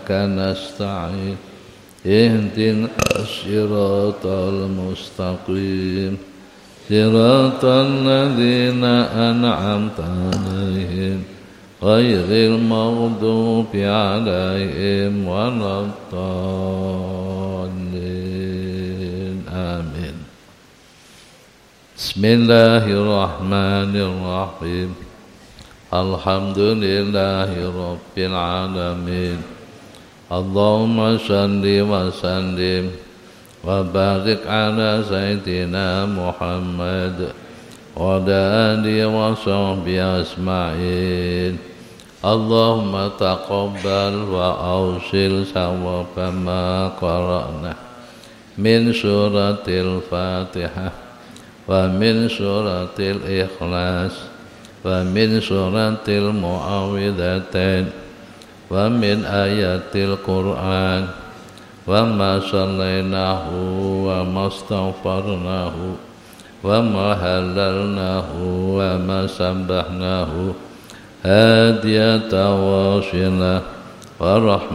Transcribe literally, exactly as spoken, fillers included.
نستعين اهدنا الصراط المستقيم صراط الذين أنعمت عليهم غير المغضوب عليهم ولا الضالين آمين. بسم الله الرحمن الرحيم. الحمد لله رب العالمين. اللهم صل وسلم وبارك على سيدنا محمد وعلى آله وصحبه أجمعين. اللهم تقبل وأوصل ثواب ما قرأنا من سورة الفاتحة ومن سورة الإخلاص ومن سورة المعوذتين ومن آيات القرآن وما صليناه وما استغفرناه وما هللناه وما سبحناه هادية واصلة ورحمة